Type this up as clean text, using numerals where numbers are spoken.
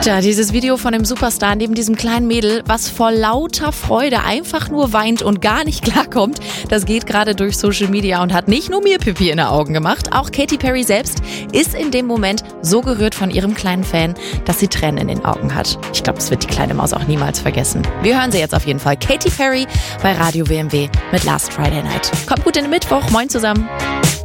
Tja, dieses Video von dem Superstar neben diesem kleinen Mädel, was vor lauter Freude einfach nur weint und gar nicht klarkommt, das geht gerade durch Social Media und hat nicht nur mir Pipi in den Augen gemacht. Auch Katy Perry selbst ist in dem Moment so gerührt von ihrem kleinen Fan, dass sie Tränen in den Augen hat. Ich glaube, das wird die kleine Maus auch niemals vergessen. Wir hören sie jetzt auf jeden Fall. Katy Perry bei Radio WMW mit Last Friday Night. Kommt gut in den Mittwoch. Moin zusammen.